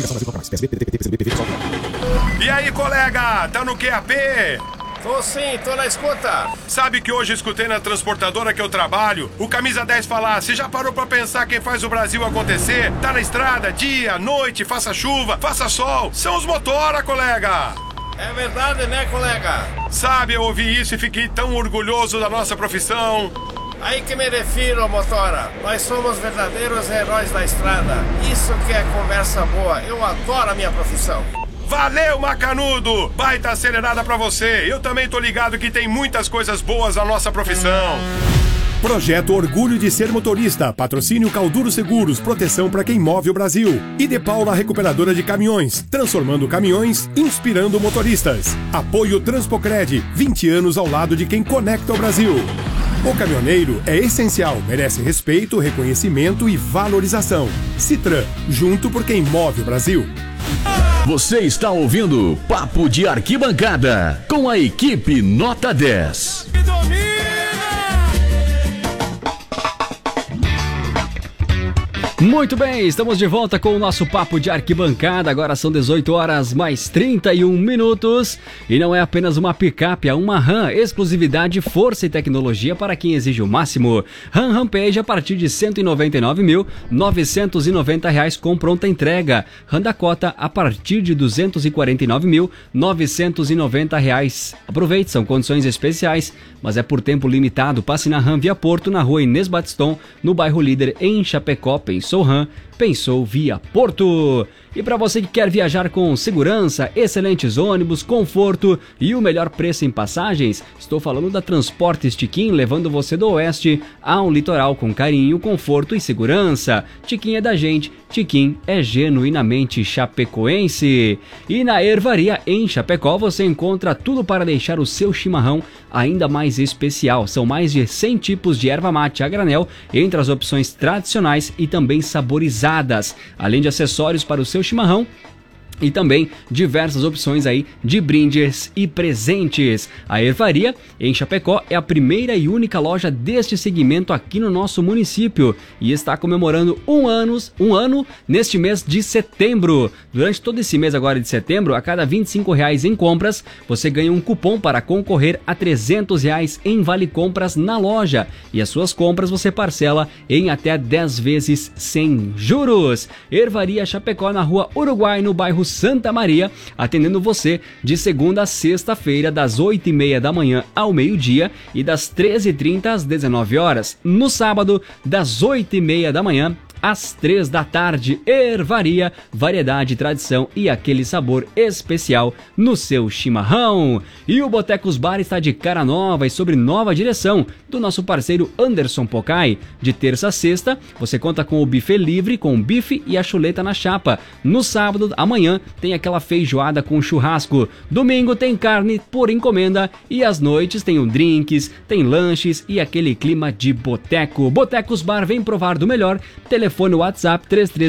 E aí, colega, tá no QAP? Tô sim, tô na escuta. Sabe que hoje eu escutei na transportadora que eu trabalho o Camisa 10 falar: você já parou pra pensar quem faz o Brasil acontecer? Tá na estrada, dia, noite, faça chuva, faça sol. São os motora, colega. É verdade, né, colega? Sabe, eu ouvi isso e fiquei tão orgulhoso da nossa profissão. Aí que me refiro, motora. Nós somos verdadeiros heróis da estrada. Isso que é conversa boa. Eu adoro a minha profissão. Valeu, Macanudo! Baita acelerada pra você. Eu também tô ligado que tem muitas coisas boas na nossa profissão. Projeto Orgulho de Ser Motorista. Patrocínio Calduro Seguros. Proteção para quem move o Brasil. E De Paula Recuperadora de Caminhões. Transformando caminhões, inspirando motoristas. Apoio Transpocred. 20 anos ao lado de quem conecta o Brasil. O caminhoneiro é essencial. Merece respeito, reconhecimento e valorização. Citran. Junto por quem move o Brasil. Você está ouvindo Papo de Arquibancada com a equipe Nota 10. Muito bem, estamos de volta com o nosso Papo de Arquibancada. Agora são 18 horas mais 31 minutos. E não é apenas uma picape, é uma Ram. Exclusividade, força e tecnologia para quem exige o máximo. Ram Rampage a partir de R$ 199.990 com pronta entrega. Ram Dakota a partir de R$ 249.990. Aproveite, são condições especiais, mas é por tempo limitado. Passe na Ram Via Porto, na rua Inês Batiston, no bairro Líder, em Chapecó. Pensou Ram, pensou Via Porto. E para você que quer viajar com segurança, excelentes ônibus, conforto e o melhor preço em passagens, estou falando da Transportes Tiquim, levando você do oeste ao litoral com carinho, conforto e segurança. Tiquim é da gente, Tiquim é genuinamente chapecoense. E na Ervaria, em Chapecó, você encontra tudo para deixar o seu chimarrão ainda mais especial. São mais de 100 tipos de erva mate a granel, entre as opções tradicionais e também saborizadas, além de acessórios para o seu chimarrão e também diversas opções aí de brindes e presentes. A Ervaria, em Chapecó, é a primeira e única loja deste segmento aqui no nosso município e está comemorando um ano neste mês de setembro. Durante todo esse mês agora de setembro, a cada R$ 25,00 em compras, você ganha um cupom para concorrer a R$ 300,00 em vale compras na loja. E as suas compras você parcela em até 10 vezes sem juros. Ervaria Chapecó, na rua Uruguai, no bairro Santa Maria, atendendo você de segunda a sexta-feira, das 8h30 da manhã ao meio-dia e das 13h30 às 19 horas. No sábado, das 8h30 da manhã às 3 da tarde. Ervaria, variedade, tradição e aquele sabor especial no seu chimarrão. E o Botecos Bar está de cara nova e sobre nova direção do nosso parceiro Anderson Pocai. De terça a sexta, você conta com o buffet livre, com bife e a chuleta na chapa. No sábado, amanhã, tem aquela feijoada com churrasco. Domingo tem carne por encomenda e às noites tem drinks, tem lanches e aquele clima de boteco. Botecos Bar, vem provar do melhor. Telefone WhatsApp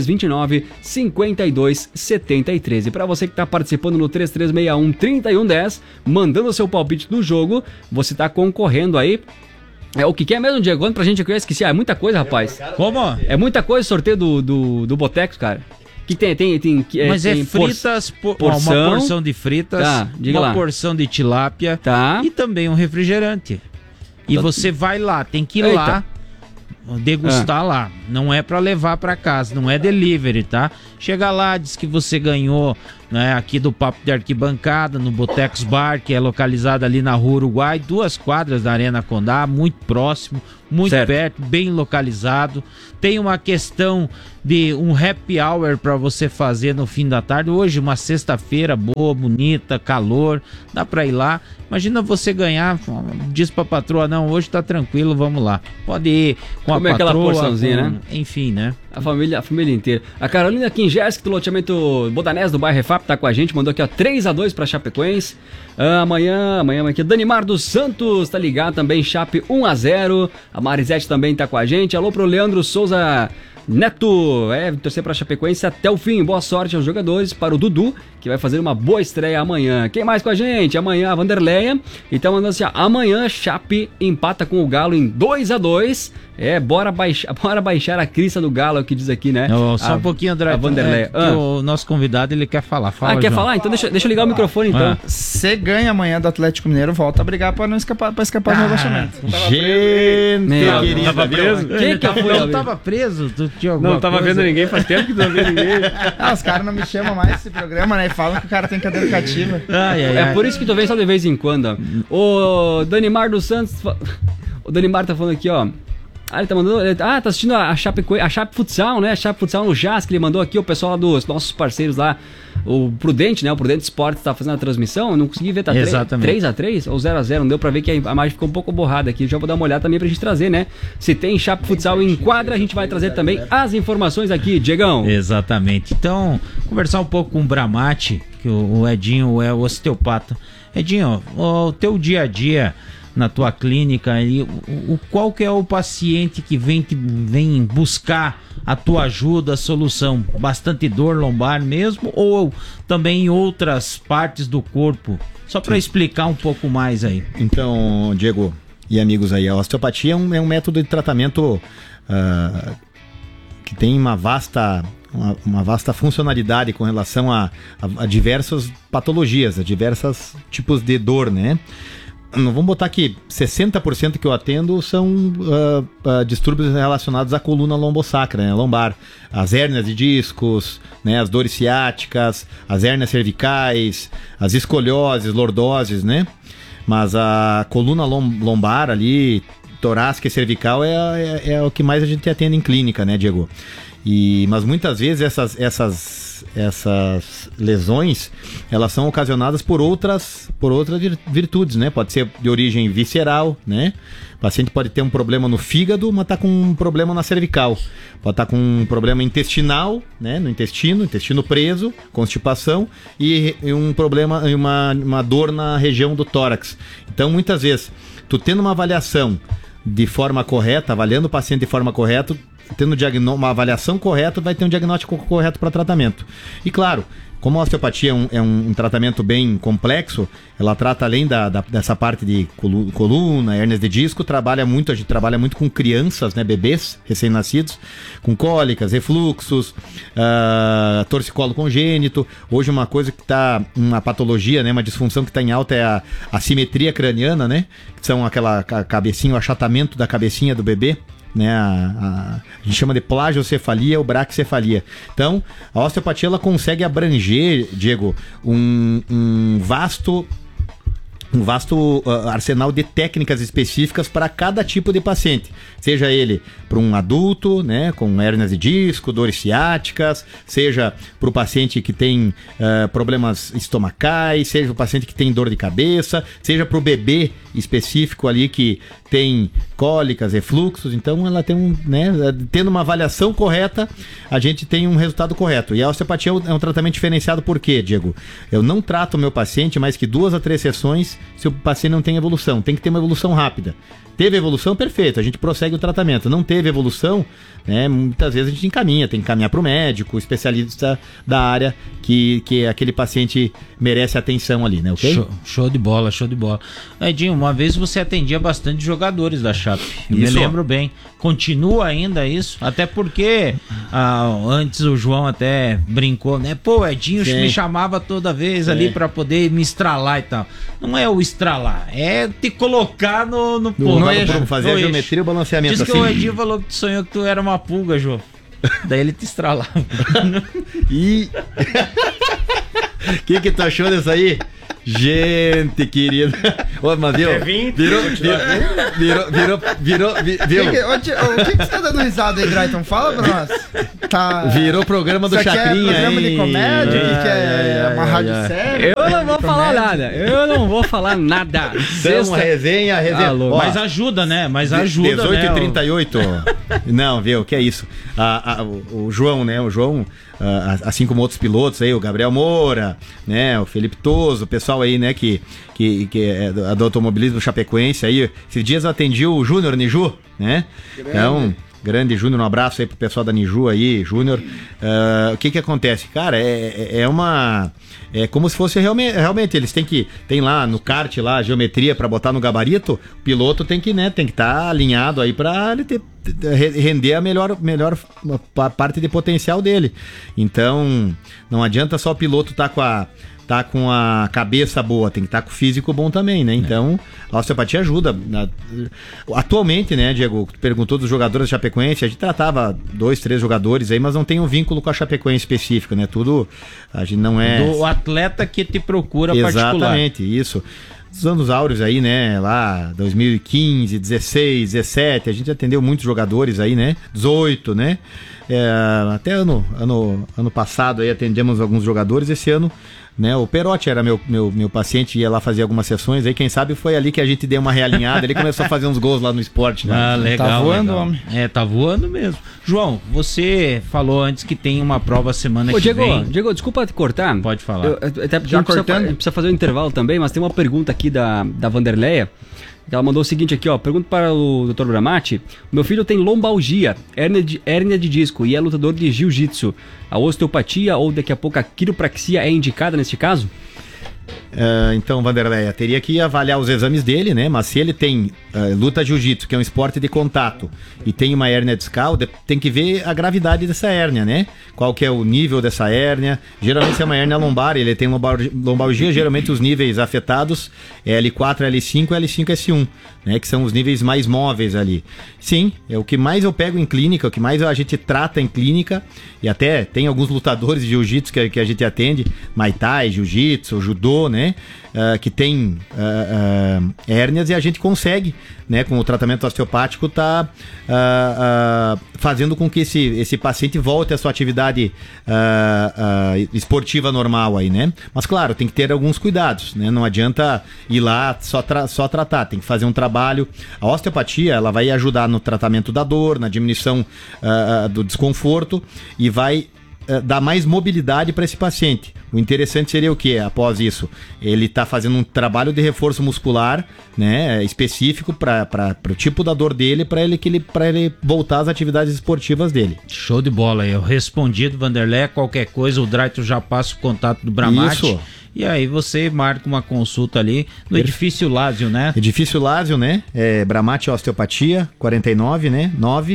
3329-5273. E para você que está participando no 3361-3110, mandando o seu palpite do jogo, você está concorrendo aí. É o que é mesmo, Diego? Conta pra gente, eu esqueci. É muita coisa, rapaz. Como? É muita coisa o sorteio do Boteco, cara. Que tem mas tem fritas, porção, uma porção de fritas, tá, uma porção de tilápia, tá, e também um refrigerante. E você vai lá, tem que ir lá degustar lá. Não é pra levar pra casa, não é delivery, tá? Chega lá, diz que você ganhou, né, aqui do Papo de Arquibancada, no Botecos Bar, que é localizado ali na Rua Uruguai, 2 quadras da Arena Condá, muito próximo, muito perto, bem localizado. Tem uma questão de um happy hour para você fazer no fim da tarde. Hoje, uma sexta-feira boa, bonita, calor, dá para ir lá. Imagina você ganhar, diz pra patroa, não, hoje tá tranquilo, vamos lá. Pode ir com a patroa, aquela porçãozinha, né? Enfim, né? A família inteira. A Carolina Kinjeski, do loteamento Bodanés do bairro Refap, tá com a gente, mandou aqui, ó, 3-2 pra Chapecoense. Amanhã aqui, Danimar dos Santos, tá ligado também, Chape 1-0. A Marisete também tá com a gente. Alô pro Leandro Souza Neto, torcer pra Chapecoense até o fim. Boa sorte aos jogadores, para o Dudu, que vai fazer uma boa estreia amanhã. Quem mais com a gente? Amanhã a Vanderleia. Então mandando assim, amanhã Chape empata com o Galo em 2-2. Bora baixar a crista do Galo, é o que diz aqui, né? Só um pouquinho, André. A Vanderleia. O nosso convidado, ele quer falar. Fala, quer João. falar? Então deixa eu ligar o microfone, então. Se ganha amanhã do Atlético Mineiro, volta a brigar pra não escapar do rebaixamento. Gente, tava preso? Quem que foi? Não tava preso? Não tava vendo ninguém, faz tempo que não vê ninguém. Os caras não me chamam mais nesse programa, né? E falam que o cara tem cadeira cativa. É por isso que tu vem só de vez em quando. O Danimar dos Santos. O Danimar tá falando aqui, ó. Ele tá mandando. Tá assistindo a Chape Futsal, né? A Chape Futsal no Jazz, que ele mandou aqui, o pessoal lá dos nossos parceiros lá. O Prudente, né? O Prudente Esportes tá fazendo a transmissão. Eu não consegui ver, tá 3-3 ou 0-0. Não deu pra ver que a imagem ficou um pouco borrada aqui. Já vou dar uma olhada também pra gente trazer, né? Se tem Chape Futsal em quadra, a gente vai trazer também as informações aqui, Diegão. Exatamente. Então, conversar um pouco com o Bramati, que o Edinho é o osteopata. Edinho, o teu dia a dia na tua clínica, qual que é o paciente que vem buscar a tua ajuda, a solução? Bastante dor lombar mesmo ou também em outras partes do corpo? Só para explicar um pouco mais aí. Então, Diego e amigos aí, a osteopatia é um método de tratamento que tem uma vasta funcionalidade com relação a diversas patologias, a diversos tipos de dor, né? Não vamos botar aqui, 60% que eu atendo são distúrbios relacionados à coluna lombosacra, né, lombar. As hérnias de discos, né, as dores ciáticas, as hérnias cervicais, as escolioses, lordoses, né? Mas a coluna lombar ali, torácica e cervical é o que mais a gente atende em clínica, né, Diego? Mas muitas vezes essas lesões, elas são ocasionadas por outras virtudes, né? Pode ser de origem visceral, né? O paciente pode ter um problema no fígado, mas tá com um problema na cervical. Pode estar com um problema intestinal, né? No intestino preso, constipação, e um problema, uma dor na região do tórax. Então, muitas vezes, tu tendo uma avaliação de forma correta, avaliando o paciente de forma correta, tendo uma avaliação correta, vai ter um diagnóstico correto para tratamento. E claro, como a osteopatia é um tratamento bem complexo, ela trata além dessa parte de coluna, hérnias de disco, a gente trabalha muito com crianças, né, bebês recém-nascidos, com cólicas, refluxos, torcicolo congênito. Hoje uma coisa que está, uma patologia, né, uma disfunção que está em alta é a simetria craniana, né, que são aquela cabecinha, o achatamento da cabecinha do bebê, né, a gente chama de plagiocefalia ou braquicefalia. Então, a osteopatia ela consegue abranger, Diego, um vasto arsenal de técnicas específicas para cada tipo de paciente, seja ele para um adulto, né, com hérnias de disco, dores ciáticas, seja para o paciente que tem problemas estomacais, seja o paciente que tem dor de cabeça, seja para o bebê específico ali que tem cólicas, refluxos. Então ela tem tendo uma avaliação correta, a gente tem um resultado correto. E a osteopatia é um tratamento diferenciado. Por quê, Diego? Eu não trato o meu paciente mais que 2 a 3 sessões se o paciente não tem evolução. Tem que ter uma evolução rápida. Teve evolução, perfeito, a gente prossegue o tratamento. Não teve evolução, né, muitas vezes a gente tem que encaminhar para o médico, especialista da área que aquele paciente merece atenção ali, né, ok? Show de bola, show de bola. Edinho, uma vez você atendia bastante jogadores da Chape, me lembro bem. Continua ainda isso? Até porque antes o João até brincou, né? Pô, o Edinho me chamava toda vez ali para poder me estralar e tal. Não é o estralar, é te colocar no ponto. Fazer a geometria e o balanceamento. Diz que o Edinho falou que tu sonhou que tu era uma pulga, João. Daí ele te estralava. E que tu achou disso aí? Gente querida. Ô, mas viu? Virou. O que você tá dando risada aí, Drayton? Fala pra nós. Virou programa do Chacrinha. É programa de comédia? Que é uma rádio séria? Eu não vou falar nada. Então, resenha. Ó, mas ajuda, né? 18h38. Não, viu? Que é isso? O João, né? Assim como outros pilotos aí, o Gabriel Moura, né? O Felipe Toso, o pessoal aí, né? Que é do automobilismo chapecoense aí. Esses dias eu atendi o Júnior Niju, né? Então, Grande Júnior, um abraço aí pro pessoal da Niju aí, Júnior. O que acontece? Cara, é como se fosse realmente eles tem lá no kart lá a geometria para botar no gabarito, o piloto tem que estar alinhado aí para ele render a melhor parte de potencial dele. Então, não adianta só o piloto tá com a cabeça boa, tem que estar com o físico bom também, né? Então, a osteopatia ajuda. Atualmente, né, Diego, tu perguntou dos jogadores da Chapecoense, a gente tratava 2, 3 jogadores aí, mas não tem um vínculo com a Chapecoense específico, né? Tudo, a gente não é... Do atleta que te procura particular. Exatamente, isso. Os anos áureos aí, né, lá 2015, 16, 17, a gente atendeu muitos jogadores aí, né, 18, né, até ano passado aí atendemos alguns jogadores, esse ano, né, o Perotti era meu paciente, ia lá fazer algumas sessões, aí quem sabe foi ali que a gente deu uma realinhada, ele começou a fazer uns gols lá no esporte, né? Ah, legal. Tá voando, legal. Homem. Tá voando mesmo. João, você falou antes que tem uma prova semana que vem. Diego, desculpa te cortar. Pode falar. Até porque a gente precisa fazer um intervalo também, mas tem uma pergunta aqui da Vanderleia. Ela mandou o seguinte aqui, ó. Pergunta para o Dr. Bramati. Meu filho tem lombalgia, hérnia de disco e é lutador de jiu-jitsu. A osteopatia ou daqui a pouco a quiropraxia é indicada neste caso? Então, Vanderleia, teria que avaliar os exames dele, né? Mas se ele tem luta jiu-jitsu, que é um esporte de contato, e tem uma hérnia discal, tem que ver a gravidade dessa hérnia, né? Qual que é o nível dessa hérnia. Geralmente, se é uma hérnia lombar, ele tem lombalgia, geralmente os níveis afetados é L4, L5 e L5, S1, né? Que são os níveis mais móveis ali. Sim, é o que mais eu pego em clínica, o que mais a gente trata em clínica, e até tem alguns lutadores de jiu-jitsu que a gente atende, Muay Thai, jiu-jitsu, judô, né? Que tem hérnias, e a gente consegue, né, com o tratamento osteopático, fazendo com que esse paciente volte à sua atividade esportiva normal aí, né? Mas claro, tem que ter alguns cuidados, né? Não adianta ir lá só tratar, tem que fazer um trabalho. A osteopatia, ela vai ajudar no tratamento da dor, na diminuição do desconforto, e vai dar mais mobilidade para esse paciente. O interessante seria o quê? Após isso, ele está fazendo um trabalho de reforço muscular, né, específico para o tipo da dor dele, para ele voltar às atividades esportivas dele. Show de bola. Eu respondi do Vanderlei, qualquer coisa, o Draito já passa o contato do Bramati. Isso. E aí você marca uma consulta ali no Edifício Lázio, né? Edifício Lázio, né? Bramati Osteopatia, 49, né?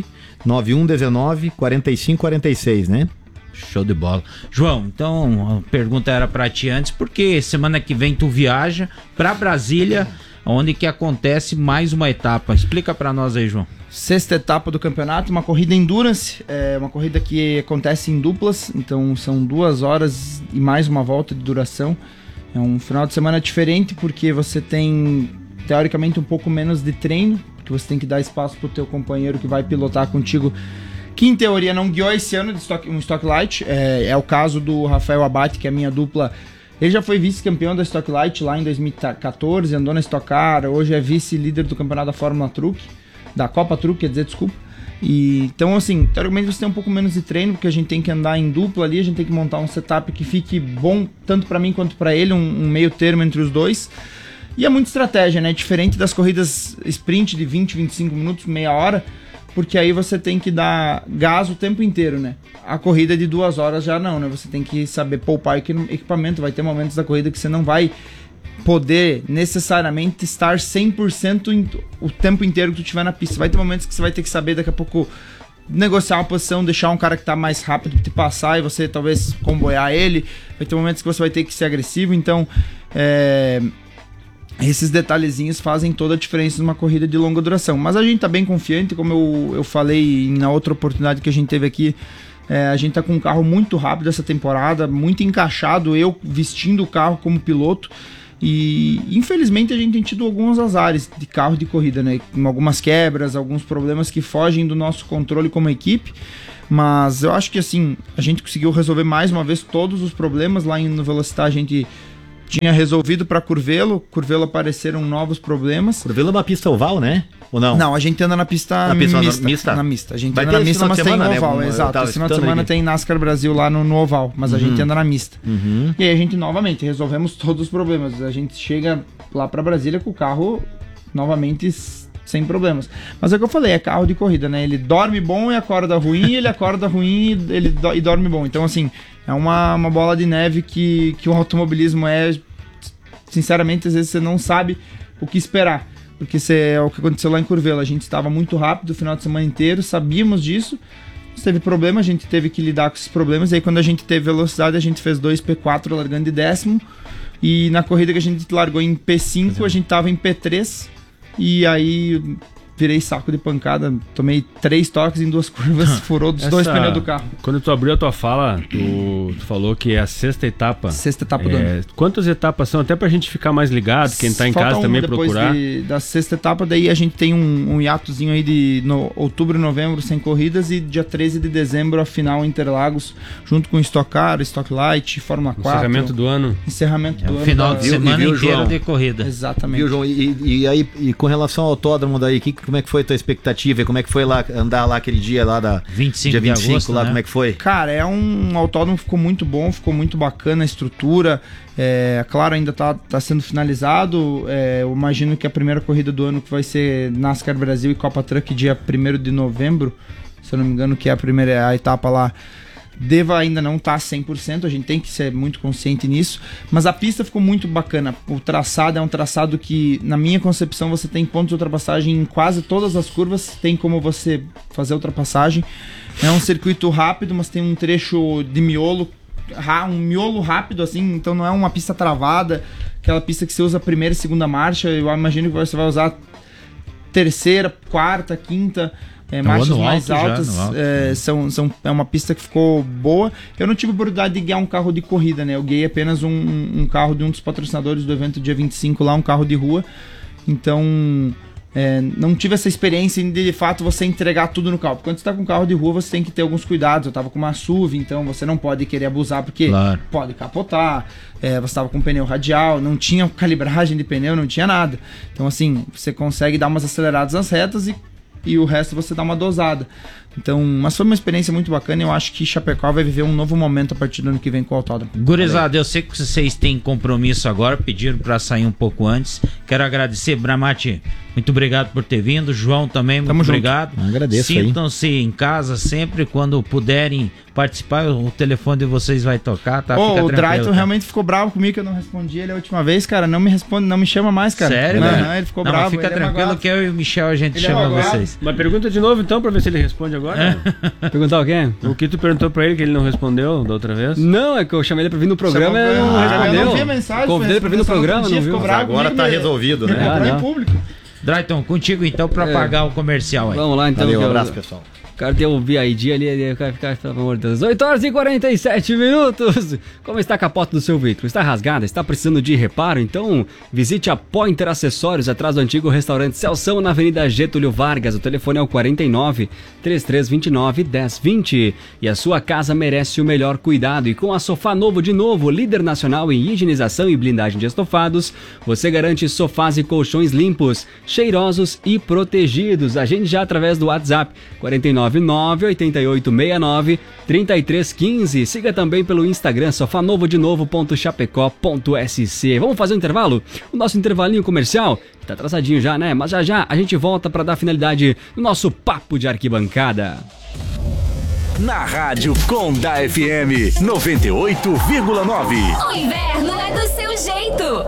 99119 4546, né? Show de bola. João, então a pergunta era pra ti antes, porque semana que vem tu viaja pra Brasília, onde que acontece mais uma etapa. Explica pra nós aí, João. 6ª etapa do campeonato, uma corrida endurance, uma corrida que acontece em duplas, então são 2 horas e mais uma volta de duração. É um final de semana diferente, porque você tem teoricamente um pouco menos de treino, porque você tem que dar espaço pro teu companheiro que vai pilotar contigo, que em teoria não guiou esse ano um Stock Light. É o caso do Rafael Abate, que é a minha dupla. Ele já foi vice-campeão da Stock Light lá em 2014, andou na Stock Car, hoje é vice-líder do campeonato da Fórmula Truck, da Copa Truck, quer dizer, desculpa. Então, assim, teoricamente você tem um pouco menos de treino, porque a gente tem que andar em dupla ali, a gente tem que montar um setup que fique bom, tanto para mim quanto para ele, um meio termo entre os dois. E é muita estratégia, né? Diferente das corridas sprint de 20, 25 minutos, meia hora, porque aí você tem que dar gás o tempo inteiro, né? A corrida de 2 horas já não, né? Você tem que saber poupar equipamento. Vai ter momentos da corrida que você não vai poder necessariamente estar 100% o tempo inteiro que tu estiver na pista. Vai ter momentos que você vai ter que saber daqui a pouco negociar uma posição, deixar um cara que tá mais rápido te passar e você talvez comboiar ele. Vai ter momentos que você vai ter que ser agressivo. Então, esses detalhezinhos fazem toda a diferença numa corrida de longa duração. Mas a gente tá bem confiante, como eu falei na outra oportunidade que a gente teve aqui. A gente tá com um carro muito rápido essa temporada, muito encaixado, eu vestindo o carro como piloto. E infelizmente a gente tem tido alguns azares de carro de corrida, né? Algumas quebras, alguns problemas que fogem do nosso controle como equipe. Mas eu acho que assim, a gente conseguiu resolver mais uma vez todos os problemas. Lá no Velocitar a gente tinha resolvido para Curvelo apareceram novos problemas. Curvelo é uma pista oval, né? Ou não? Não, a gente anda na pista mista. Na mista. A gente anda na mista, mas tem oval, exato. Esse final de semana tem NASCAR Brasil lá no oval, mas a gente anda na mista. E aí a gente novamente resolvemos todos os problemas. A gente chega lá para Brasília com o carro novamente sem problemas. Mas é o que eu falei, é carro de corrida, né? Ele dorme bom e acorda ruim, ele acorda ruim e dorme bom. Então, assim, é uma bola de neve que o automobilismo sinceramente, às vezes você não sabe o que esperar. Porque é o que aconteceu lá em Curvelo. A gente estava muito rápido o final de semana inteiro, sabíamos disso. Se teve problema, a gente teve que lidar com esses problemas. E aí, quando a gente teve velocidade, a gente fez 2 P4 largando de 10º. E na corrida que a gente largou em P5, a gente tava em P3. E aí virei saco de pancada, tomei 3 toques em 2 curvas, furou os 2 pneus do carro. Quando tu abriu a tua fala, tu falou que é a 6ª etapa. 6ª etapa do ano. Quantas etapas são? Até pra gente ficar mais ligado, quem tá em casa também procurar. Da 6ª etapa, daí a gente tem um hiatozinho aí de outubro e novembro sem corridas, e dia 13 de dezembro a final em Interlagos, junto com Stock Car, Stock Light, Fórmula 4. Encerramento do ano. Encerramento do ano. Final de semana inteiro João? de corrida. Exatamente. Viu, João? E aí, com relação ao autódromo daí, como é que foi a tua expectativa? E como é que foi lá andar lá aquele dia lá da 25 dia 25 de agosto, lá, né? como é que foi? Cara, é um autódromo que ficou muito bom, ficou muito bacana a estrutura. Claro, ainda tá sendo finalizado. Eu imagino que a primeira corrida do ano, que vai ser NASCAR Brasil e Copa Truck, dia 1º de novembro, se eu não me engano, que é a etapa lá, deva ainda não estar 100%, a gente tem que ser muito consciente nisso, mas a pista ficou muito bacana. O traçado é um traçado que, na minha concepção, você tem pontos de ultrapassagem em quase todas as curvas, tem como você fazer ultrapassagem. É um circuito rápido, mas tem um trecho de miolo, um miolo rápido, assim, então não é uma pista travada, aquela pista que você usa a primeira e segunda marcha. Eu imagino que você vai usar terceira, quarta, quinta, marchas mais altas. É uma pista que ficou boa. Eu não tive a oportunidade de guiar um carro de corrida, né? Eu guiei apenas um carro de um dos patrocinadores do evento dia 25 lá, um carro de rua. Então, não tive essa experiência de fato você entregar tudo no carro. Porque quando você está com um carro de rua, você tem que ter alguns cuidados. Eu estava com uma SUV, então você não pode querer abusar, porque pode capotar. Você estava com pneu radial, não tinha calibragem de pneu, não tinha nada. Então, assim, você consegue dar umas aceleradas nas retas e o resto você dá uma dosada. Então, mas foi uma experiência muito bacana. Eu acho que Chapecó vai viver um novo momento a partir do ano que vem com o autódromo. Gurizada, eu sei que vocês têm compromisso agora, pediram para sair um pouco antes. Quero agradecer, Bramati, muito obrigado por ter vindo. João também, muito obrigado. Agradeço. Sintam-se em casa sempre, quando puderem participar, o telefone de vocês vai tocar, tá? O Drayton realmente ficou bravo comigo que eu não respondi ele a última vez, cara. Não me responde, não me chama mais, cara. Sério? Não, ele ficou bravo. Fica tranquilo que eu e o Michel a gente ele chama vocês. Mas pergunta de novo então, pra ver se ele responde agora. Perguntar o quê? O que tu perguntou pra ele que ele não respondeu da outra vez? Não, é que eu chamei ele pra vir no programa e ele não respondeu. Eu não vi a mensagem. Convidei ele pra vir no programa, não viu? Agora tá resolvido, né? Em público. Drayton, contigo então pra pagar o comercial aí. Vamos lá então. Valeu, um abraço, pessoal. O cara tem o VID ali, vai ficar, pelo amor de Deus. 8 horas e 47 minutos. Como está a capota do seu veículo? Está rasgada? Está precisando de reparo? Então visite a Pointer Acessórios, atrás do antigo restaurante Celção, na Avenida Getúlio Vargas. O telefone é o 49 3329 1020. E a sua casa merece o melhor cuidado. E com a Sofá Novo de Novo, líder nacional em higienização e blindagem de estofados, você garante sofás e colchões limpos, cheirosos e protegidos. Agende já através do WhatsApp 499-8869-3315. Siga também pelo Instagram sofanovodenovo.chapecó.sc. Vamos fazer um intervalo? O nosso intervalinho comercial tá atrasadinho já, né? Mas já a gente volta para dar finalidade no nosso Papo de Arquibancada. Na Rádio Conda FM 98,9. O inverno é do seu jeito.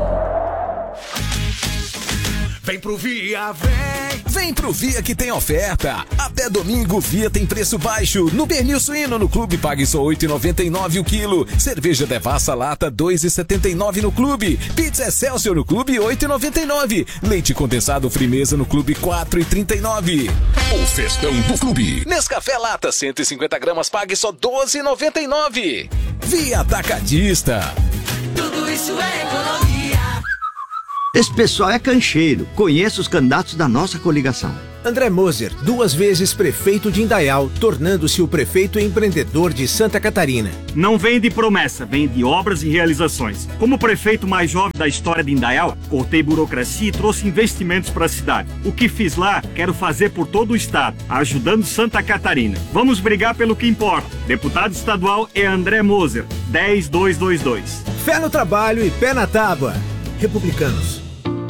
Vem pro Via, vem pro Via que tem oferta. Até domingo, Via tem preço baixo. No pernil suíno no clube, pague só R$ 8,99 o quilo. Cerveja Devassa lata, R$ 2,79 no clube. Pizza Excelsior no clube, R$ 8,99. Leite condensado Frimeza no clube, R$ 4,39. O festão do clube. Nescafé lata, 150 gramas, pague só R$ 12,99. Via Atacadista. Tudo isso é economia. Esse pessoal é cancheiro. Conheço os candidatos da nossa coligação. André Moser, 2 vezes prefeito de Indaial, tornando-se o prefeito empreendedor de Santa Catarina. Não vem de promessa, vem de obras e realizações. Como prefeito mais jovem da história de Indaial, cortei burocracia e trouxe investimentos para a cidade. O que fiz lá, quero fazer por todo o estado, ajudando Santa Catarina. Vamos brigar pelo que importa. Deputado estadual é André Moser, 10222. Fé no trabalho e pé na tábua. Republicanos.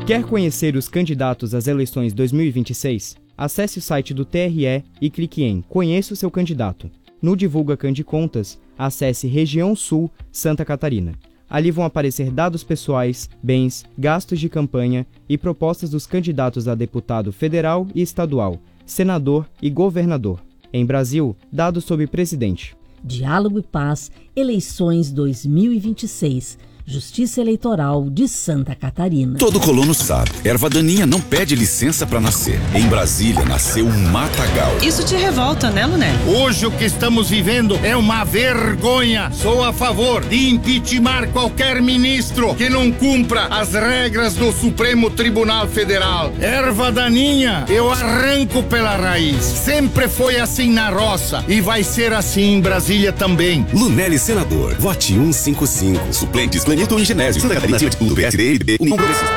Quer conhecer os candidatos às eleições 2026? Acesse o site do TRE e clique em Conheça o seu candidato. No Divulga Candicontas, acesse Região Sul, Santa Catarina. Ali vão aparecer dados pessoais, bens, gastos de campanha e propostas dos candidatos a deputado federal e estadual, senador e governador. Em Brasil, dados sobre presidente. Diálogo e Paz, eleições 2026. Justiça Eleitoral de Santa Catarina. Todo colono sabe, erva daninha não pede licença para nascer. Em Brasília nasceu um matagal. Isso te revolta, né, Lunel? Hoje o que estamos vivendo é uma vergonha. Sou a favor de impeachment qualquer ministro que não cumpra as regras do Supremo Tribunal Federal. Erva daninha, eu arranco pela raiz. Sempre foi assim na roça e vai ser assim em Brasília também. Lunelli, senador. Vote 155. Suplentes Clenilton e Genésio. Santa Catarina, acima de tudo. PSD, MDB, União Progressista.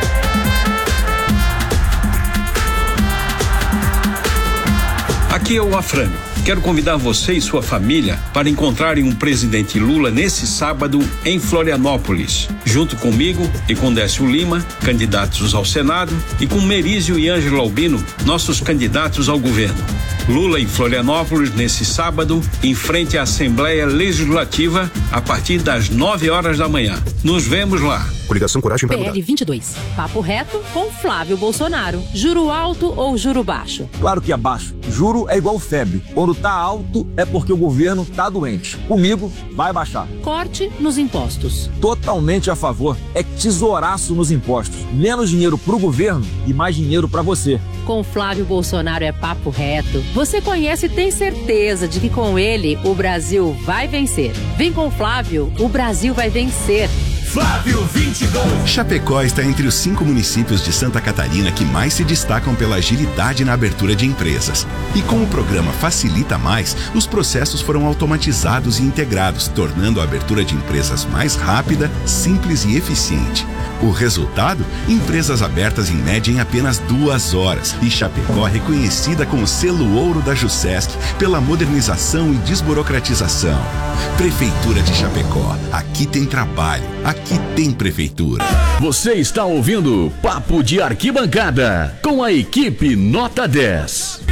Aqui é o Afrânio. Quero convidar você e sua família para encontrarem um presidente Lula nesse sábado em Florianópolis, junto comigo e com Décio Lima, candidatos ao Senado, e com Merizio e Ângelo Albino, nossos candidatos ao governo. Lula em Florianópolis nesse sábado, em frente à Assembleia Legislativa, a partir das 9 horas da manhã. Nos vemos lá. Coligação Coragem para PL 22. Papo reto com Flávio Bolsonaro. Juro alto ou juro baixo? Claro que é baixo. Juro é igual febre. Quando tá alto é porque o governo tá doente. Comigo vai baixar. Corte nos impostos. Totalmente a favor. É tesouraço nos impostos. Menos dinheiro pro governo e mais dinheiro pra você. Com Flávio Bolsonaro é papo reto. Você conhece e tem certeza de que com ele o Brasil vai vencer. Vem com Flávio, o Brasil vai vencer. Flávio 22. Chapecó está entre os 5 municípios de Santa Catarina que mais se destacam pela agilidade na abertura de empresas. E com o programa Facilita Mais, os processos foram automatizados e integrados, tornando a abertura de empresas mais rápida, simples e eficiente. O resultado? Empresas abertas em média em apenas 2 horas. E Chapecó reconhecida com o selo ouro da Jusesc pela modernização e desburocratização. Prefeitura de Chapecó. Aqui tem trabalho. Aqui tem prefeitura. Você está ouvindo Papo de Arquibancada com a equipe Nota 10.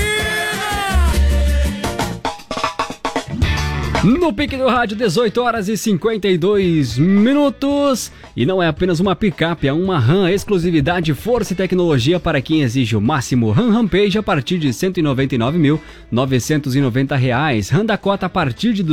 No Pique do Rádio, 18 horas e 52 minutos. E não é apenas uma picape, é uma RAM, exclusividade, força e tecnologia para quem exige o máximo. RAM Rampage a partir de R$ 199.990. RAM Dakota a partir de R$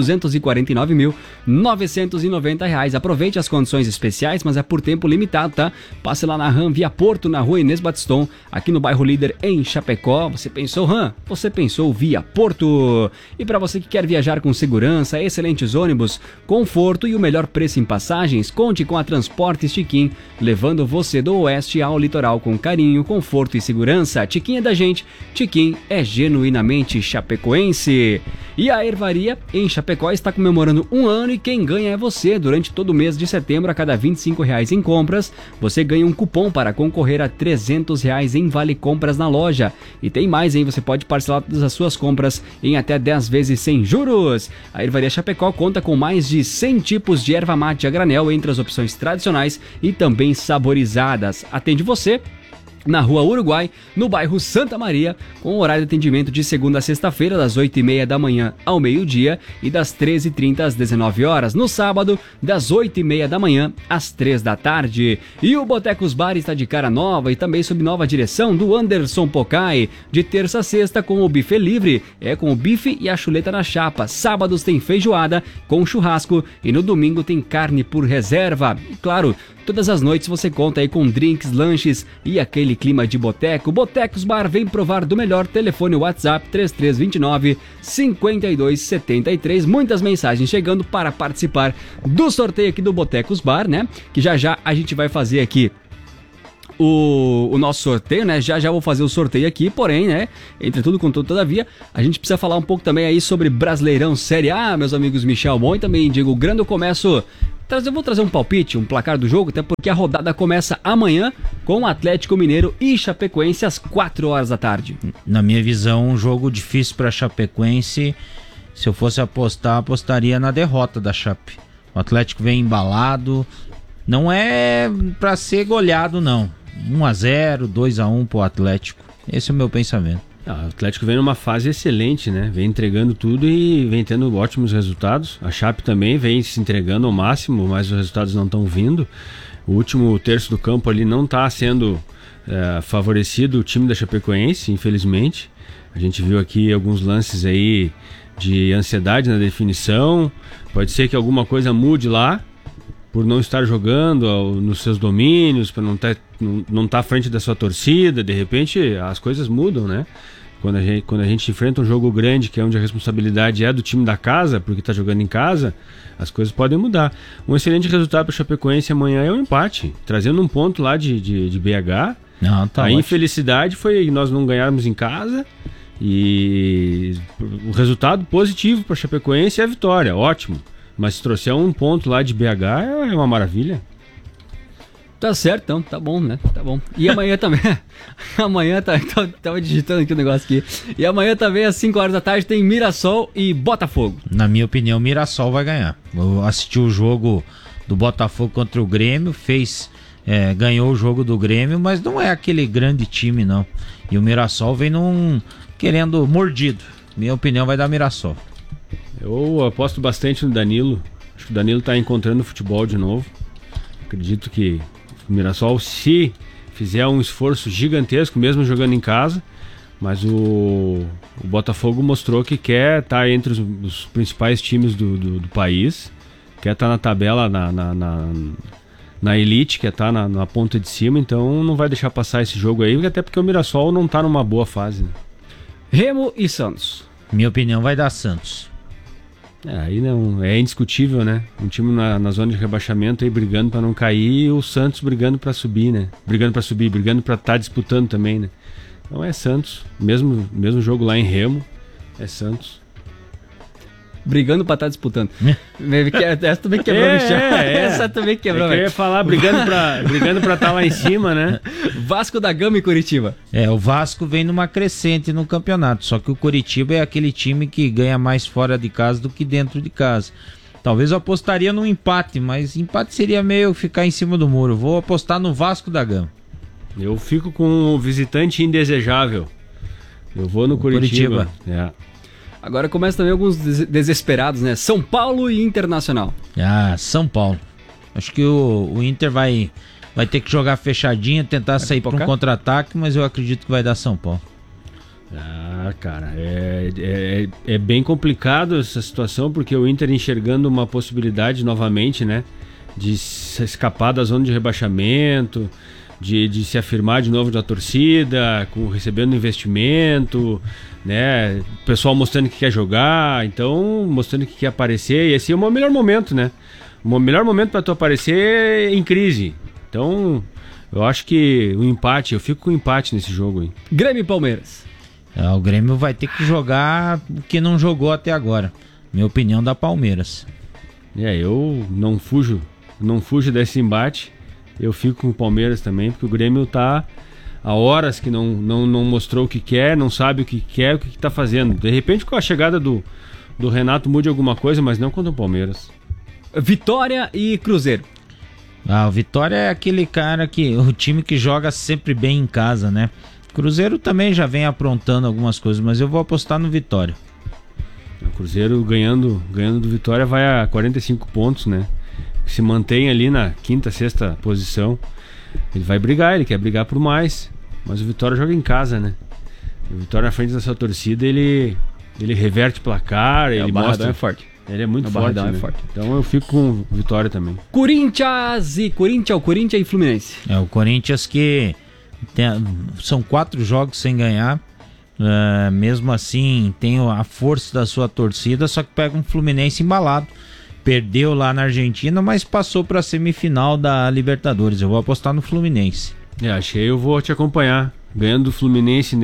249.990. Aproveite as condições especiais, mas é por tempo limitado, tá? Passe lá na RAM Via Porto, na rua Inês Batiston, aqui no bairro Líder, em Chapecó. Você pensou RAM? Você pensou Via Porto. E para você que quer viajar com segurança, excelentes ônibus, conforto e o melhor preço em passagens, conte com a Transportes Tiquim, levando você do oeste ao litoral com carinho, conforto e segurança. Tiquim é da gente, Tiquim é genuinamente chapecoense. E a Ervaria em Chapecó está comemorando 1 ano e quem ganha é você. Durante todo o mês de setembro, a cada R$ 25 em compras, você ganha um cupom para concorrer a R$ 300 em vale compras na loja. E tem mais, hein? Você pode parcelar todas as suas compras em até 10 vezes sem juros. A Ervaria Chapecó conta com mais de 100 tipos de erva mate a granel entre as opções tradicionais e também saborizadas. Atende você na Rua Uruguai, no bairro Santa Maria, com horário de atendimento de segunda a sexta-feira, das 8h30 da manhã ao meio-dia e das 13h30 às 19 horas. No sábado, das 8h30 da manhã às 3 da tarde. E o Botecos Bar está de cara nova e também sob nova direção do Anderson Pocai. De terça a sexta com o buffet livre, com o bife e a chuleta na chapa. Sábados tem feijoada com churrasco e no domingo tem carne por reserva. E claro, todas as noites você conta aí com drinks, lanches e aquele clima de boteco. Botecos Bar vem provar do melhor. Telefone WhatsApp 3329-5273. Muitas mensagens chegando para participar do sorteio aqui do Botecos Bar, né? Que já a gente vai fazer aqui o nosso sorteio, né? Já vou fazer o sorteio aqui, porém, né? Entre tudo, contudo, todavia, a gente precisa falar um pouco também aí sobre Brasileirão Série A, meus amigos Michel Bon e também Diego Grande. Eu começo... Eu vou trazer um palpite, um placar do jogo, até porque a rodada começa amanhã com o Atlético Mineiro e Chapecoense às 4 horas da tarde. Na minha visão, um jogo difícil para Chapecoense. Se eu fosse apostar, apostaria na derrota da Chape. O Atlético vem embalado, não é pra ser goleado, não. 1-0, 2-1 pro Atlético. Esse é o meu pensamento. O Atlético vem numa fase excelente, né? Vem entregando tudo e vem tendo ótimos resultados. A Chape também vem se entregando ao máximo, mas os resultados não estão vindo. O último terço do campo ali não está sendo favorecido o time da Chapecoense, infelizmente. A gente viu aqui alguns lances aí de ansiedade na definição. Pode ser que alguma coisa mude lá, por não estar jogando nos seus domínios, por não estar à frente da sua torcida. De repente as coisas mudam, né? Quando a gente enfrenta um jogo grande, que é onde a responsabilidade é do time da casa, porque está jogando em casa, as coisas podem mudar. Um excelente resultado para o Chapecoense amanhã é um empate, trazendo um ponto lá de BH. Não, tá a ótimo. Infelicidade foi nós não ganharmos em casa, e o resultado positivo para a Chapecoense é a vitória, ótimo. Mas se trouxer um ponto lá de BH é uma maravilha. Tá certo, então, tá bom, né? Tá bom. E amanhã também. Amanhã tava digitando aqui o negócio aqui. E amanhã também, às 5 horas da tarde, tem Mirassol e Botafogo. Na minha opinião, o Mirassol vai ganhar. Eu assisti o jogo do Botafogo contra o Grêmio, ganhou o jogo do Grêmio, mas não é aquele grande time, não. E o Mirassol vem querendo mordido. Minha opinião vai dar Mirassol. Eu aposto bastante no Danilo. Acho que o Danilo tá encontrando futebol de novo. Acredito que o Mirassol, se fizer um esforço gigantesco, mesmo jogando em casa, mas o Botafogo mostrou que quer estar entre os principais times do país, quer estar na tabela, na elite, quer estar na ponta de cima, então não vai deixar passar esse jogo aí, até porque o Mirassol não está numa boa fase, né? Remo e Santos. Minha opinião vai dar Santos. Aí não, é indiscutível, né? Um time na zona de rebaixamento aí brigando para não cair, e o Santos brigando para subir, né? Brigando para estar disputando também, né? Então é Santos, mesmo jogo lá em Remo, é Santos. Brigando pra estar disputando. Essa também quebrou o chão. Essa também quebrou. Eu ia falar brigando pra estar lá em cima, né? Vasco da Gama e Curitiba. O Vasco vem numa crescente no campeonato, só que o Curitiba é aquele time que ganha mais fora de casa do que dentro de casa. Talvez eu apostaria num empate, mas empate seria meio ficar em cima do muro. Vou apostar no Vasco da Gama. Eu fico com o visitante indesejável. Eu vou no Curitiba. Agora começa também alguns desesperados, né? São Paulo e Internacional. São Paulo. Acho que o Inter vai ter que jogar fechadinho, tentar sair para um contra-ataque, mas eu acredito que vai dar São Paulo. Cara, é bem complicado essa situação, porque o Inter enxergando uma possibilidade novamente, né? De se escapar da zona de rebaixamento, de se afirmar de novo da torcida, recebendo investimento, né? O pessoal mostrando que quer jogar, então mostrando que quer aparecer, e esse é o melhor momento, né? O melhor momento para tu aparecer em crise. Então, eu acho que o empate, eu fico com o empate nesse jogo aí. Grêmio e Palmeiras. O Grêmio vai ter que jogar o que não jogou até agora. Minha opinião, da Palmeiras. Eu não fujo desse embate. Eu fico com o Palmeiras também, porque o Grêmio tá há horas que não mostrou o que quer, não sabe o que quer, o que tá fazendo. De repente, com a chegada do Renato mude alguma coisa, mas não contra o Palmeiras. Vitória e Cruzeiro. O Vitória é aquele o time que joga sempre bem em casa, né? Cruzeiro também já vem aprontando algumas coisas, mas eu vou apostar no Vitória. O Cruzeiro ganhando do Vitória vai a 45 pontos, né? Se mantém ali na quinta, sexta posição. Ele vai brigar, ele quer brigar por mais. Mas o Vitória joga em casa, né? O Vitória na frente da sua torcida, ele reverte placar, ele mostra... é forte. Ele é muito forte, né? Então eu fico com o Vitória também. Corinthians e Fluminense. O Corinthians que são 4 jogos sem ganhar. Mesmo assim, tem a força da sua torcida, só que pega um Fluminense embalado. Perdeu lá na Argentina, mas passou para a semifinal da Libertadores. Eu vou apostar no Fluminense. Eu vou te acompanhar. Ganhando o Fluminense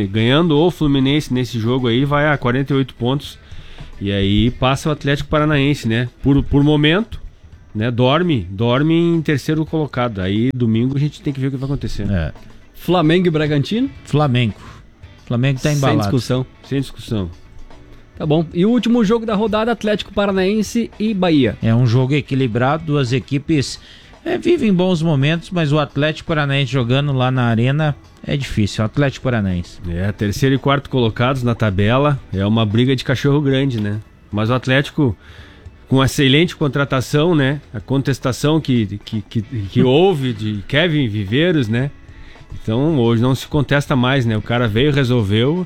nesse jogo aí, vai a 48 pontos. E aí passa o Atlético Paranaense, né? Por momento, né? Dorme em terceiro colocado. Aí domingo a gente tem que ver o que vai acontecer. Flamengo e Bragantino? Flamengo tá embalado. Sem discussão. Tá bom. E o último jogo da rodada, Atlético Paranaense e Bahia. É um jogo equilibrado, duas equipes Vivem bons momentos, mas o Atlético Paranaense jogando lá na arena é difícil, o Atlético Paranaense. Terceiro e quarto colocados na tabela, é uma briga de cachorro grande, né? Mas o Atlético, com a excelente contratação, né? A contestação que houve de Kevin Viveiros, né? Então hoje não se contesta mais, né? O cara veio, resolveu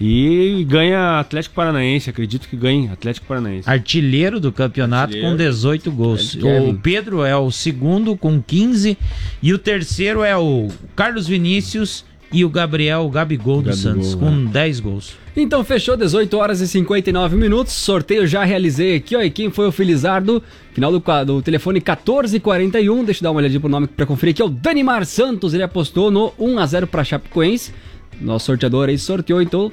e ganha Atlético Paranaense, acredito que ganhe Atlético Paranaense. Artilheiro do campeonato com 18 gols. O Pedro é o segundo com 15 e o terceiro é o Carlos Vinícius e o Gabigol do Santos com 10 gols. Então fechou, 18 horas e 59 minutos, sorteio já realizei aqui, ó, e quem foi o Felizardo, final do telefone 1441, deixa eu dar uma olhadinha pro nome pra conferir aqui, é o Danimar Santos, ele apostou no 1-0 pra Chapecoense, nosso sorteador aí sorteou então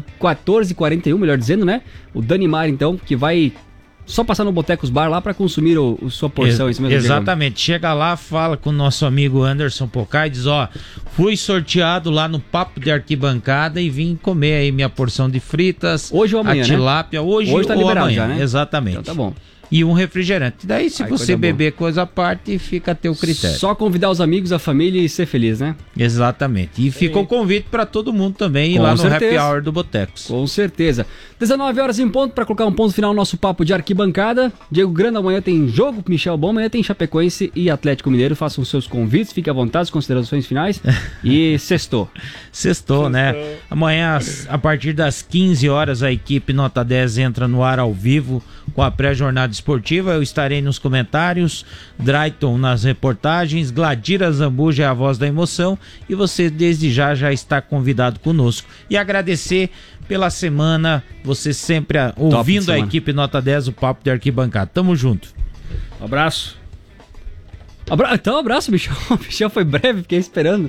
1441, melhor dizendo, né, o Danimar então, que vai só passar no Botecos Bar lá para consumir sua porção. Isso mesmo. Exatamente. Chega lá, fala com o nosso amigo Anderson Pocai, diz, fui sorteado lá no Papo de Arquibancada e vim comer aí minha porção de fritas. Hoje ou amanhã, a tilápia, né? Hoje tá ou liberado amanhã, já, né? Exatamente. Então tá bom. E um refrigerante. Daí, se você beber coisa à parte, fica a teu critério. Só convidar os amigos, a família e ser feliz, né? Exatamente. E fica o convite para todo mundo também ir lá no Happy Hour do Botecos. Com certeza. 19 horas em ponto para colocar um ponto final no nosso papo de arquibancada. Diego Grande, amanhã tem jogo, Michel Bom, amanhã tem Chapecoense e Atlético Mineiro. Façam seus convites, fiquem à vontade, as considerações finais. E sextou. Sextou, né? Amanhã, a partir das 15 horas, a equipe Nota 10 entra no ar ao vivo com a pré-jornada esportiva. Eu estarei nos comentários, Drayton nas reportagens, Gladira Zambuja é a voz da emoção e você desde já está convidado conosco. E agradecer pela semana, você sempre ouvindo a equipe Nota 10, o Papo de Arquibancada. Tamo junto. Um abraço. Então, um abraço, Michel. O Michel foi breve, fiquei esperando.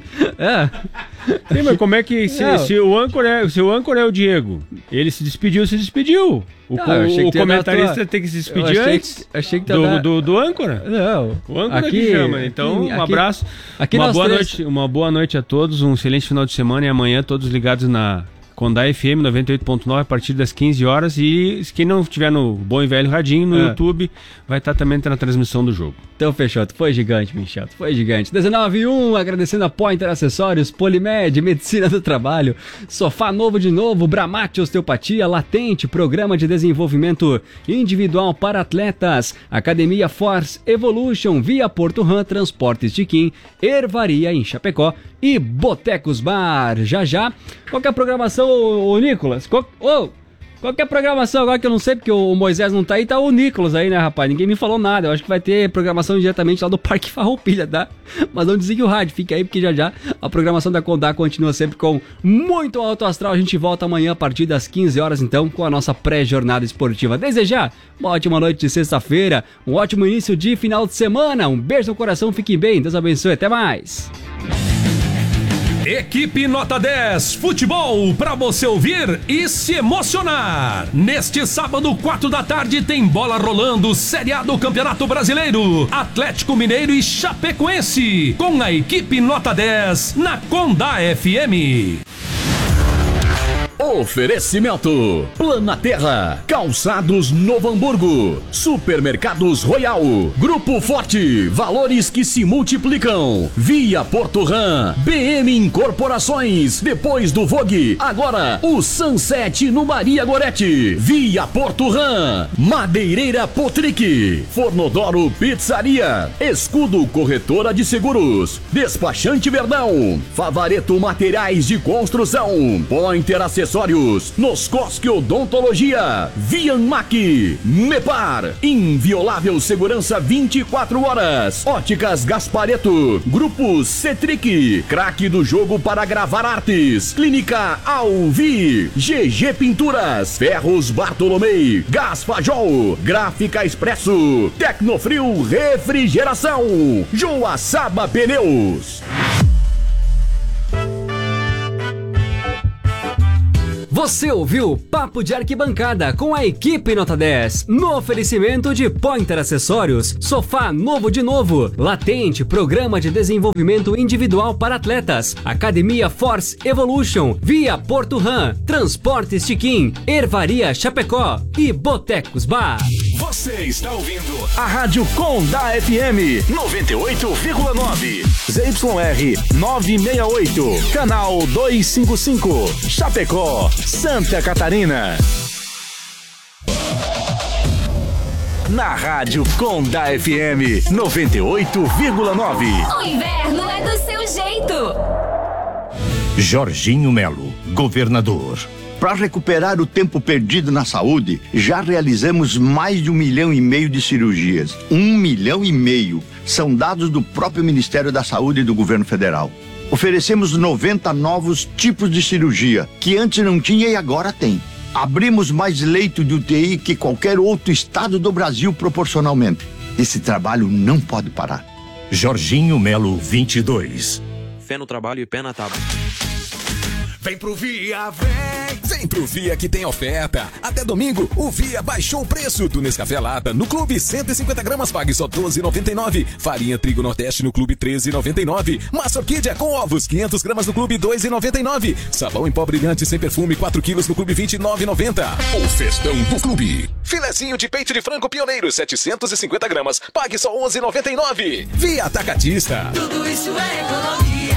Sim, mas como é que se o âncora é o Diego, ele se despediu. O comentarista tem que se despedir antes do âncora? Não. O âncora que chama. Então, um abraço. Uma boa noite a todos, um excelente final de semana e amanhã todos ligados na Condá FM 98.9 a partir das 15 horas e quem não estiver no Bom e Velho Radinho, no YouTube, vai estar também na transmissão do jogo. Então fechou, tu foi gigante, Michel, tu foi gigante. 19:01, agradecendo a Pointer Acessórios, Polimed, Medicina do Trabalho, Sofá Novo de Novo, Bramate Osteopatia, Latente, Programa de Desenvolvimento Individual para Atletas, Academia Force Evolution, Via Porto Ram, Transportes Tiquim, Ervaria em Chapecó e Botecos Bar. Já. Qual que é a programação, ô Nicolas? Qual que é a programação agora que eu não sei, porque o Moisés não tá aí, tá o Nicolas aí, né, rapaz? Ninguém me falou nada. Eu acho que vai ter programação diretamente lá do Parque Farroupilha, tá? Mas não desligue o rádio, fique aí, porque já a programação da Condá continua sempre com muito alto astral. A gente volta amanhã a partir das 15 horas, então, com a nossa pré-jornada esportiva. Desejar uma ótima noite de sexta-feira, um ótimo início de final de semana. Um beijo no coração, fiquem bem, Deus abençoe, até mais. Equipe Nota 10 Futebol, pra você ouvir e se emocionar. Neste sábado, 4 da tarde, tem bola rolando, Série A do Campeonato Brasileiro, Atlético Mineiro e Chapecoense, com a equipe Nota 10 na Condá FM. Oferecimento: Planaterra, Calçados Novo Hamburgo, Supermercados Royal, Grupo Forte, valores que se multiplicam, Via Porto Ram, BM Incorporações, depois do Vogue, agora o Sunset no Maria Gorete, Via Porto Ram, Madeireira Potric, Fornodoro Pizzaria, Escudo Corretora de Seguros, Despachante Verdão, Favareto Materiais de Construção, Pointer Acessórios, Noscosque Odontologia, Vianmac, Mepar, Inviolável Segurança 24 horas, Óticas Gaspareto, Grupo Cetric, Craque do Jogo para Gravar Artes, Clínica Alvi, GG Pinturas, Ferros Bartolomei, Gás Fajol, Gráfica Expresso, Tecnofrio Refrigeração, Joaçaba Pneus. Você ouviu Papo de Arquibancada com a equipe Nota 10, no oferecimento de Pointer Acessórios, Sofá Novo de Novo, Latente, Programa de Desenvolvimento Individual para Atletas, Academia Force Evolution, Via Porto Ram, Transportes Tiquim, Ervaria Chapecó e Botecos Bar. Você está ouvindo a Rádio Condá FM 98,9. ZYR 968. Canal 255. Chapecó, Santa Catarina. Na Rádio Condá FM 98,9. O inverno é do seu jeito. Jorginho Melo, governador. Para recuperar o tempo perdido na saúde, já realizamos mais de 1,5 milhão de cirurgias. 1,5 milhão. São dados do próprio Ministério da Saúde e do Governo Federal. Oferecemos 90 novos tipos de cirurgia, que antes não tinha e agora tem. Abrimos mais leito de UTI que qualquer outro estado do Brasil proporcionalmente. Esse trabalho não pode parar. Jorginho Melo 22. Fé no trabalho e pé na tábua. Vem pro Via, vem pro Via que tem oferta. Até domingo, o Via baixou o preço do Nescafé Lata no Clube 150 gramas, pague só R$12,99. Farinha Trigo Nordeste no Clube R$13,99. Massa Orquídea com ovos 500 gramas no Clube R$2,99. Sabão em pó brilhante sem perfume 4 quilos no Clube R$29,90. O festão do Clube. Filezinho de peito de frango pioneiro 750 gramas, pague só R$11,99. Via Atacadista. Tudo isso é economia.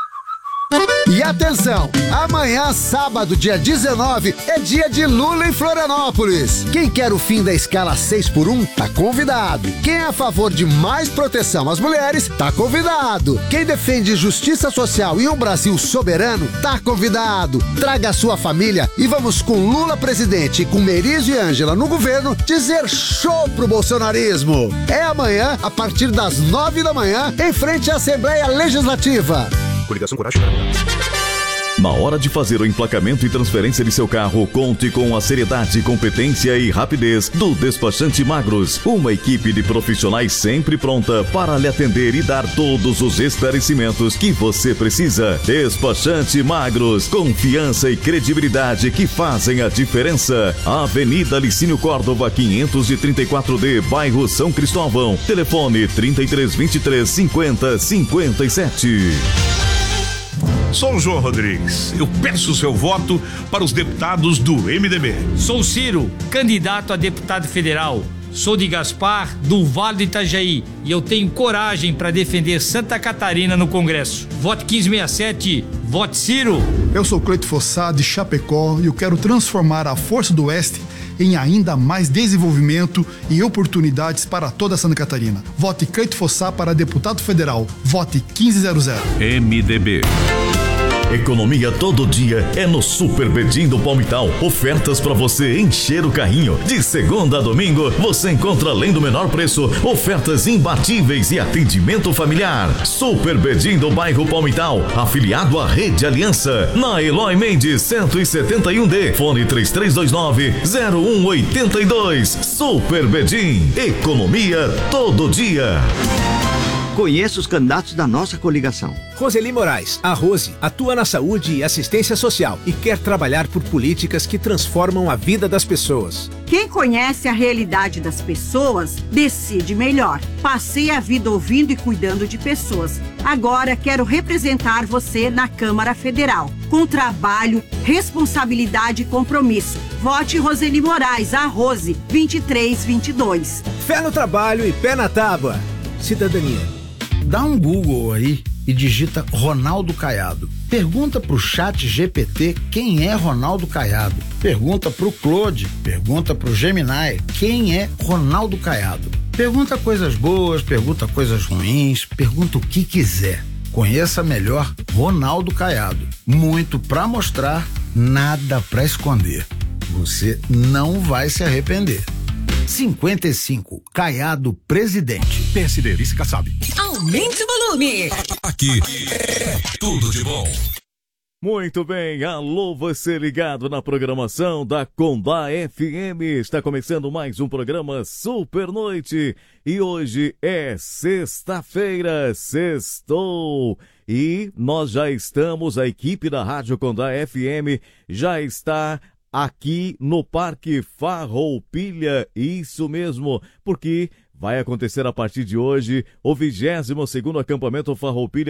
E atenção, amanhã, sábado, dia 19, é dia de Lula em Florianópolis. Quem quer o fim da escala 6x1, tá convidado. Quem é a favor de mais proteção às mulheres, tá convidado. Quem defende justiça social e um Brasil soberano, tá convidado. Traga a sua família e vamos com Lula presidente e com Merizio e Ângela no governo dizer show pro bolsonarismo. É amanhã, a partir das 9 da manhã, em frente à Assembleia Legislativa. Coligação Coragem. Na hora de fazer o emplacamento e transferência de seu carro, conte com a seriedade, competência e rapidez do Despachante Magros. Uma equipe de profissionais sempre pronta para lhe atender e dar todos os esclarecimentos que você precisa. Despachante Magros, confiança e credibilidade que fazem a diferença. Avenida Licínio Córdova, 534D, bairro São Cristóvão. Telefone 3323 5057. Sou o João Rodrigues. Eu peço o seu voto para os deputados do MDB. Sou Ciro, candidato a deputado federal. Sou de Gaspar, do Vale do Itajaí, e eu tenho coragem para defender Santa Catarina no Congresso. Vote 1567, vote Ciro. Eu sou Cleito Fossá, de Chapecó, e eu quero transformar a Força do Oeste em ainda mais desenvolvimento e oportunidades para toda Santa Catarina. Vote Cleito Fossá para deputado federal. Vote 1500. MDB. Economia todo dia é no Super Bedim do Palmital. Ofertas para você encher o carrinho. De segunda a domingo, você encontra, além do menor preço, ofertas imbatíveis e atendimento familiar. Super Bedim do bairro Palmital, afiliado à Rede Aliança. Na Eloy Mendes 171D, fone 3329-0182. Super Bedim, economia todo dia. Conheça os candidatos da nossa coligação. Roseli Moraes, a Rose, atua na saúde e assistência social e quer trabalhar por políticas que transformam a vida das pessoas. Quem conhece a realidade das pessoas, decide melhor. Passei a vida ouvindo e cuidando de pessoas. Agora quero representar você na Câmara Federal. Com trabalho, responsabilidade e compromisso. Vote Roseli Moraes, a Rose, 2322. Fé no trabalho e pé na tábua. Cidadania. Dá um Google aí e digita Ronaldo Caiado. Pergunta pro Chat GPT quem é Ronaldo Caiado. Pergunta pro Claude, pergunta pro Gemini quem é Ronaldo Caiado. Pergunta coisas boas, pergunta coisas ruins, pergunta o que quiser. Conheça melhor Ronaldo Caiado. Muito pra mostrar, nada pra esconder. Você não vai se arrepender. 55, Caiado presidente. PSD, Vice Kassab. Aumente o volume. Aqui é tudo de bom. Muito bem, alô você ligado na programação da Condá FM. Está começando mais um programa Super Noite. E hoje é sexta-feira, sextou. E nós já estamos, a equipe da Rádio Condá FM já está aqui no Parque Farroupilha, isso mesmo, porque vai acontecer a partir de hoje o 22º acampamento Farroupilha